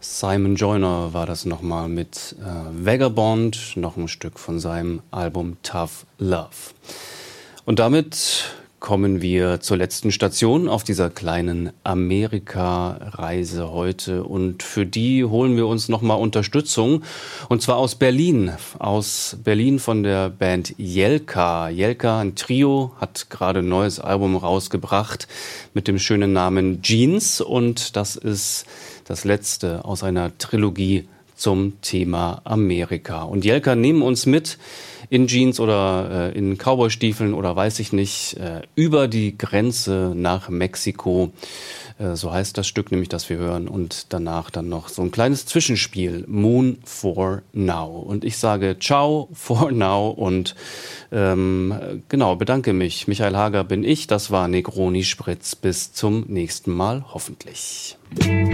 Simon Joyner war das nochmal mit Vagabond, noch ein Stück von seinem Album Tough Love. Und damit kommen wir zur letzten Station auf dieser kleinen Amerika-Reise heute. Und für die holen wir uns nochmal Unterstützung. Und zwar aus Berlin. Aus Berlin von der Band Jelka. Jelka, ein Trio, hat gerade ein neues Album rausgebracht mit dem schönen Namen Jeans. Und das ist das letzte aus einer Trilogie zum Thema Amerika. Und Jelka nehmen uns mit in Jeans oder in Cowboystiefeln oder weiß ich nicht, über die Grenze nach Mexiko. So heißt das Stück nämlich, das wir hören. Und danach dann noch so ein kleines Zwischenspiel, Moon for Now. Und ich sage Ciao for now und genau, bedanke mich. Michael Hager bin ich, das war Negroni Spritz. Bis zum nächsten Mal, hoffentlich.